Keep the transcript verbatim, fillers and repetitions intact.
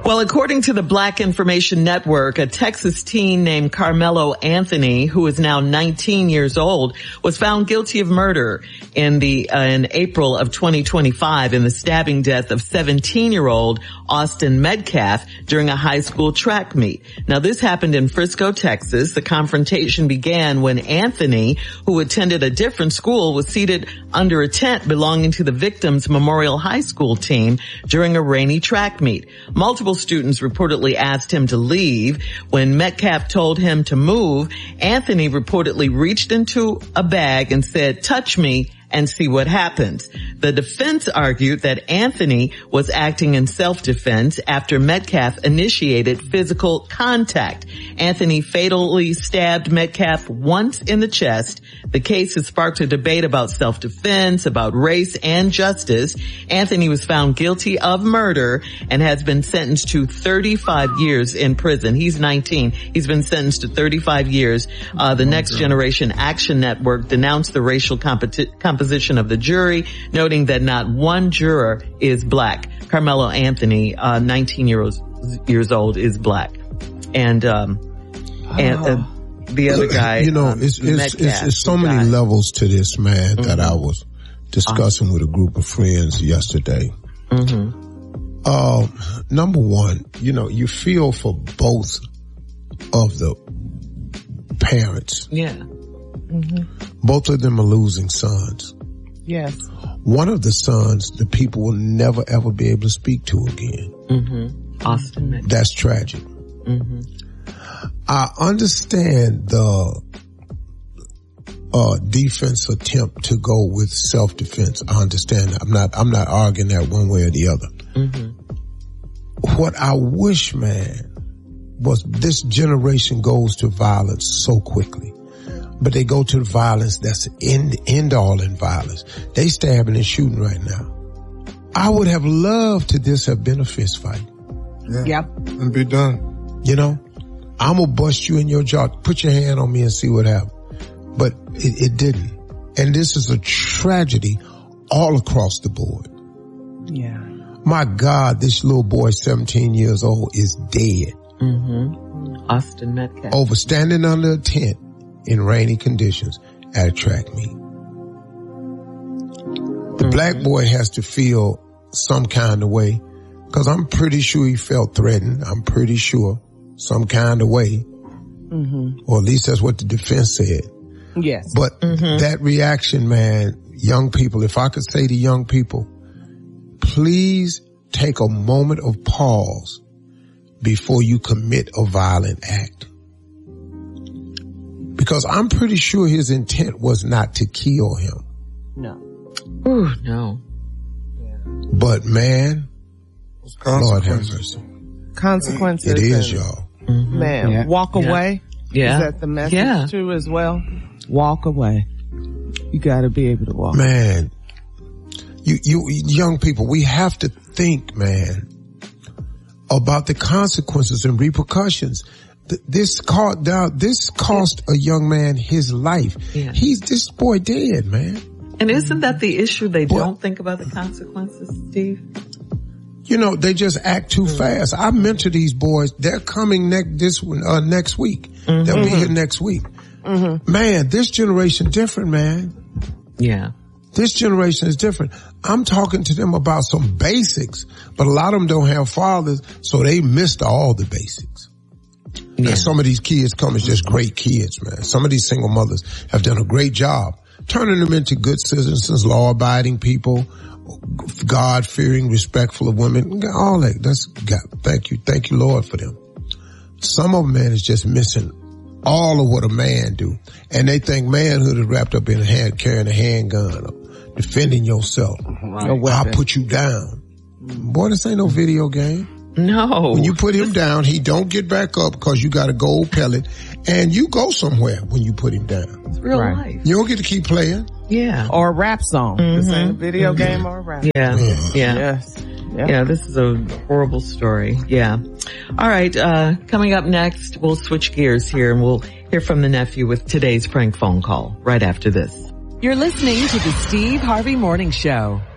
Well, according to the Black Information Network, a Texas teen named Carmelo Anthony, who is now nineteen years old, was found guilty of murder in the uh, in April of twenty twenty-five in the stabbing death of seventeen-year-old Austin Metcalf during a high school track meet. Now, this happened in Frisco, Texas. The confrontation began when Anthony, who attended a different school, was seated under a tent belonging to the victim's Memorial High School team during a rainy track meet. Multiple students reportedly asked him to leave. When Metcalf told him to move, Anthony reportedly reached into a bag and said, "Touch me and see what happens." The defense argued that Anthony was acting in self-defense after Metcalf initiated physical contact. Anthony fatally stabbed Metcalf once in the chest. The case has sparked a debate about self-defense, about race and justice. Anthony was found guilty of murder and has been sentenced to thirty-five years in prison. He's nineteen. He's been sentenced to thirty-five years. Uh, the Next Generation Action Network denounced the racial competi- composition of the jury, noting that not one juror is black. Carmelo Anthony, uh, nineteen years, years old, is black. And, um, and, uh, the other guy, you know, um, it's, it's, it's, it's so many died. levels to this, man, mm-hmm. that I was discussing uh-huh. with a group of friends yesterday. Mm-hmm. Uh, number one, you know, you feel for both of the parents. Yeah. Mm-hmm. Both of them are losing sons. Yes. One of the sons, the people will never ever be able to speak to again. Mm-hmm. Austin Metcalf. That's tragic. Mm-hmm. I understand the uh defense attempt to go with self-defense. I understand that. I'm not, I'm not arguing that one way or the other. Mm-hmm. What I wish, man, was this generation goes to violence so quickly. But they go to the violence that's end, end all in violence. They stabbing and shooting right now. I would have loved to this have been a fist fight. Yeah. Yep. And be done. You know, I'm gonna bust you in your jaw. Put your hand on me and see what happens. But it, it didn't. And this is a tragedy all across the board. Yeah. My God, this little boy, seventeen years old, is dead. Mm-hmm. Austin Metcalf. Over standing under a tent in rainy conditions at a track meet. The mm-hmm. black boy has to feel some kind of way, because I'm pretty sure he felt threatened. I'm pretty sure some kind of way. Mm-hmm. Or at least that's what the defense said. Yes. But mm-hmm. that reaction, man, young people, if I could say to young people, please take a moment of pause before you commit a violent act. Because I'm pretty sure his intent was not to kill him. No. Ooh, no. But man, Lord have mercy. Consequences. It is, y'all. Mm-hmm. Man, yeah. walk away. Yeah. Is that the message yeah. too as well? Walk away. You gotta be able to walk. Man, you, you, young people, we have to think, man, about the consequences and repercussions. This cost, this cost a young man his life. Yeah. He's, this boy dead, man. And isn't that the issue? They but, don't think about the consequences, Steve? You know, they just act too mm-hmm. fast. I mentor these boys. They're coming next, this, uh, next week. Mm-hmm. They'll be here next week. Mm-hmm. Man, this generation different, man. Yeah. This generation is different. I'm talking to them about some basics, but a lot of them don't have fathers, so they missed all the basics. Yeah. And some of these kids come as just great kids, man. Some of these single mothers have done a great job turning them into good citizens, law-abiding people, God-fearing, respectful of women. All that. That's God. Thank you. Thank you, Lord, for them. Some of them, man, is just missing all of what a man do. And they think manhood is wrapped up in a hand, carrying a handgun or defending yourself. Right. I'll put you down. Boy, this ain't no video game. No. When you put him down, he don't get back up because you got a gold pellet, and you go somewhere when you put him down. It's real right. life. You don't get to keep playing. Yeah. Or a rap song. Mm-hmm. This ain't a video mm-hmm. game or a rap. Yeah. Yeah. Yeah. Yes. Yeah. yeah, this is a horrible story. Yeah. All right, uh, coming up next, we'll switch gears here and we'll hear from the nephew with today's prank phone call right after this. You're listening to the Steve Harvey Morning Show.